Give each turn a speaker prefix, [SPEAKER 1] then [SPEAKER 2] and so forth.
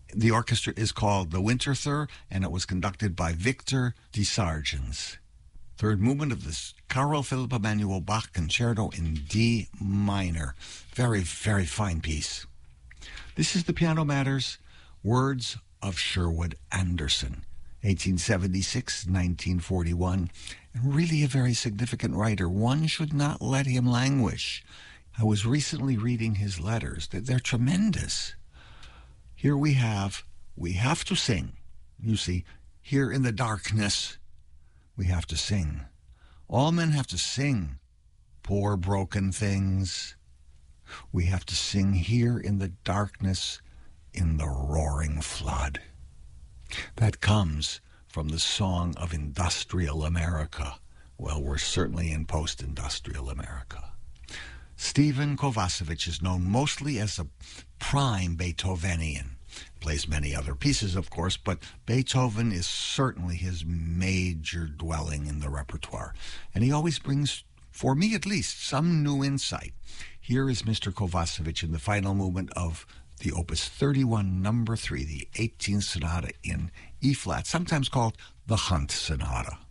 [SPEAKER 1] The orchestra is called the Winterthur, and it was conducted by Victor Desargens. Third movement of this Carl Philipp Emanuel Bach Concerto in D minor. Very, very fine piece. This is the Piano Matters, words of Sherwood Anderson, 1876-1941, and really a very significant writer. One should not let him languish. I was recently reading his letters. They're tremendous. Here we have to sing. You see, here in the darkness, we have to sing. All men have to sing, poor broken things. We have to sing here in the darkness, in the roaring flood. That comes from the song of industrial America. Well, we're certainly in post-industrial America. Stephen Kovacevic is known mostly as a prime Beethovenian. Plays many other pieces, of course, but Beethoven is certainly his major dwelling in the repertoire. And he always brings, for me at least, some new insight. Here is Mr. Kovacevic in the final movement of the Opus 31, number 3, the 18th Sonata in E-flat, sometimes called the Hunt Sonata.